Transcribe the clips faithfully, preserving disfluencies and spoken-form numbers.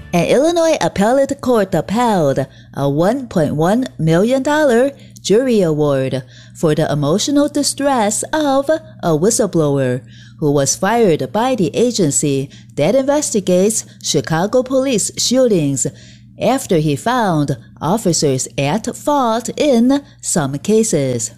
An Illinois appellate court upheld a one point one million dollars jury award for the emotional distress of a whistleblower who was fired by the agency that investigates Chicago police shootings after he found officers at fault in some cases.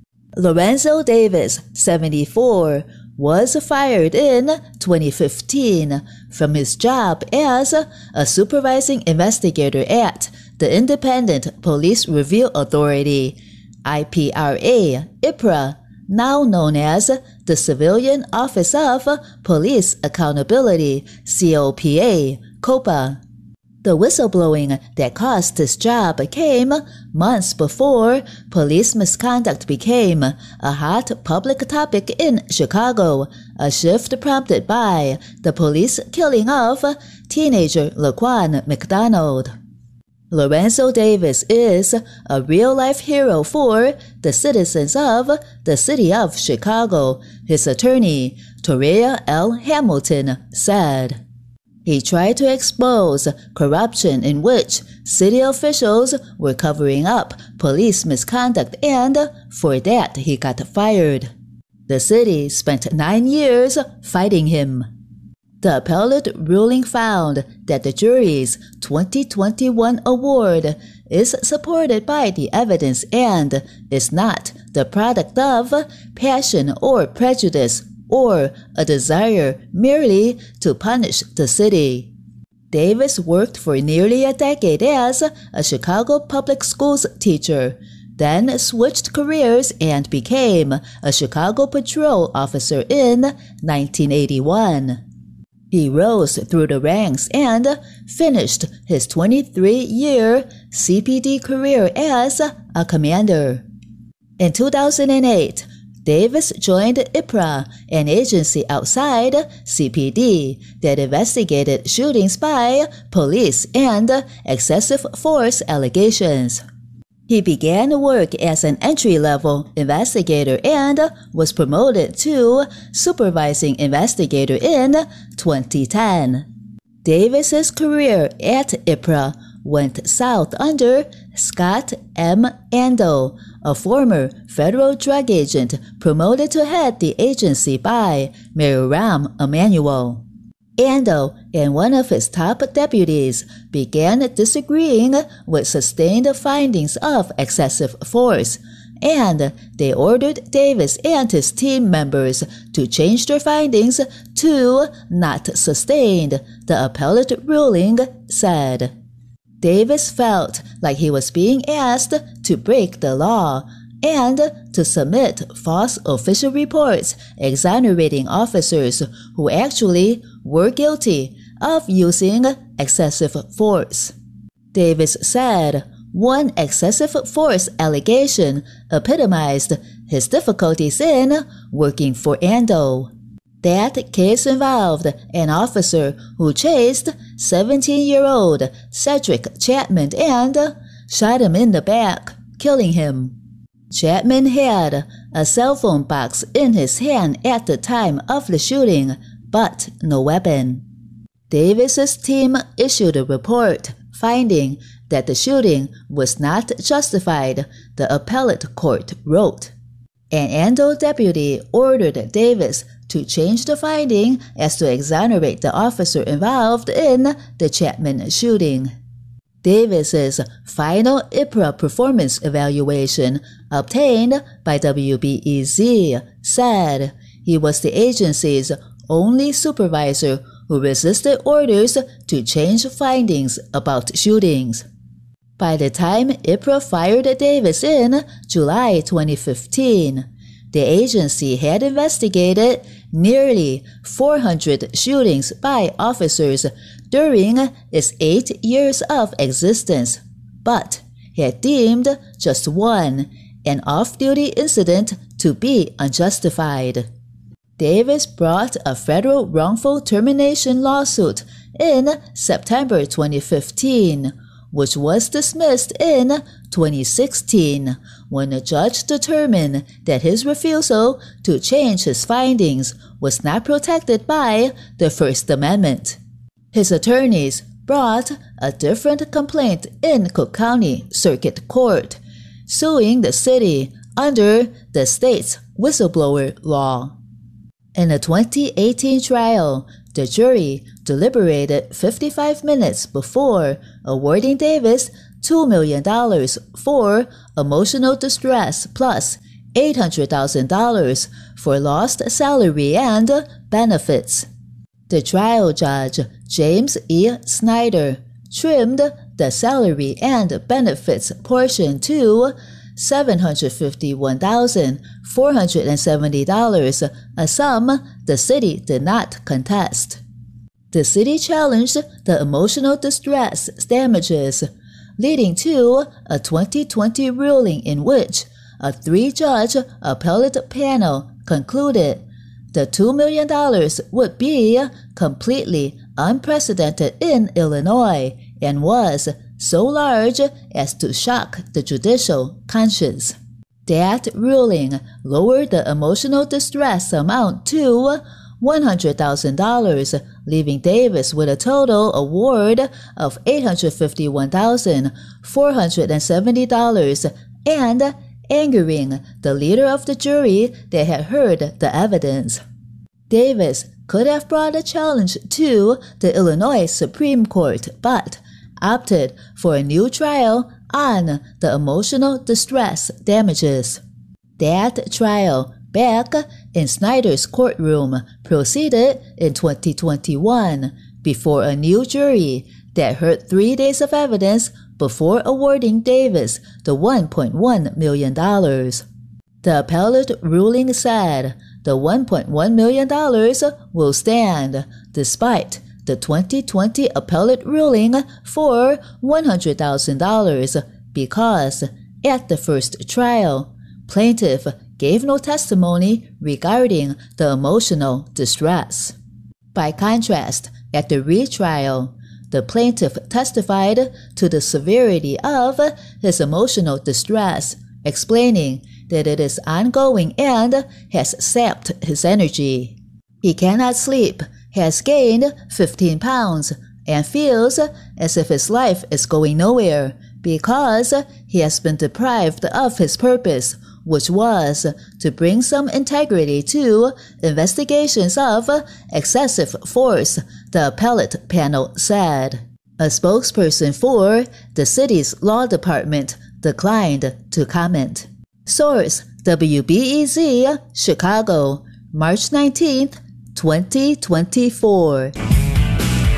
Lorenzo Davis, seventy-four, was fired in twenty fifteen from his job as a supervising investigator at the Independent Police Review Authority, I P R A, I P R A, now known as the Civilian Office of Police Accountability, C O P A, COPA. The whistleblowing that cost his job came months before police misconduct became a hot public topic in Chicago, a shift prompted by the police killing of teenager Laquan McDonald. Lorenzo Davis is a real-life hero for the citizens of the city of Chicago, his attorney, Toria L. Hamilton, said. He tried to expose corruption in which city officials were covering up police misconduct, and for that he got fired. The city spent nine years fighting him. The appellate ruling found that the jury's twenty twenty-one award is supported by the evidence and is not the product of passion or prejudice or a desire merely to punish the city. Davis worked for nearly a decade as a Chicago public schools teacher, then switched careers and became a Chicago patrol officer in nineteen eighty-one. He rose through the ranks and finished his twenty-three-year C P D career as a commander. In two thousand eight, Davis joined I P R A, an agency outside C P D that investigated shootings by police and excessive force allegations. He began work as an entry-level investigator and was promoted to supervising investigator in twenty ten. Davis's career at I P R A went south under Scott M. Ando, a former federal drug agent promoted to head the agency by Mayor Rahm Emanuel. Ando and one of his top deputies began disagreeing with sustained findings of excessive force, and they ordered Davis and his team members to change their findings to not sustained, the appellate ruling said. Davis felt like he was being asked to break the law and to submit false official reports exonerating officers who actually were guilty of using excessive force. Davis said one excessive force allegation epitomized his difficulties in working for Ando. That case involved an officer who chased seventeen-year-old Cedric Chapman and shot him in the back, killing him. Chapman had a cell phone box in his hand at the time of the shooting, but no weapon. Davis's team issued a report finding that the shooting was not justified, the appellate court wrote. An Ando deputy ordered Davis to change the finding as to exonerate the officer involved in the Chapman shooting. Davis's final I P R A performance evaluation obtained by W B E Z said he was the agency's only supervisor who resisted orders to change findings about shootings. By the time I P R A fired Davis in July twenty fifteen, the agency had investigated nearly four hundred shootings by officers during its eight years of existence, but had deemed just one, an off-duty incident, to be unjustified. Davis brought a federal wrongful termination lawsuit in September twenty fifteen, which was dismissed in twenty sixteen when a judge determined that his refusal to change his findings was not protected by the First Amendment. His attorneys brought a different complaint in Cook County Circuit Court, suing the city under the state's whistleblower law. In a twenty eighteen trial, the jury deliberated fifty-five minutes before awarding Davis two million dollars for emotional distress plus eight hundred thousand dollars for lost salary and benefits. The trial judge, James E. Snyder, trimmed the salary and benefits portion to seven hundred fifty-one thousand four hundred seventy dollars, a sum the city did not contest. The city challenged the emotional distress damages, leading to a twenty twenty ruling in which a three-judge appellate panel concluded the two million dollars would be completely unprecedented in Illinois and was so large as to shock the judicial conscience. That ruling lowered the emotional distress amount to one hundred thousand dollars, leaving Davis with a total award of eight hundred fifty-one thousand four hundred seventy dollars and angering the leader of the jury that had heard the evidence. Davis could have brought a challenge to the Illinois Supreme Court, but opted for a new trial on the emotional distress damages. That trial, back in Snyder's courtroom, proceeded in twenty twenty-one before a new jury that heard three days of evidence before awarding Davis the one point one million dollars. The appellate ruling said the one point one million dollars will stand despite the twenty twenty appellate ruling for one hundred thousand dollars because at the first trial, plaintiff gave no testimony regarding the emotional distress. By contrast, at the retrial, the plaintiff testified to the severity of his emotional distress, explaining that it is ongoing and has sapped his energy. He cannot sleep, has gained fifteen pounds, and feels as if his life is going nowhere because he has been deprived of his purpose, which was to bring some integrity to investigations of excessive force, the appellate panel said. A spokesperson for the city's law department declined to comment. Source: W B E Z, Chicago, March nineteenth, twenty twenty-four.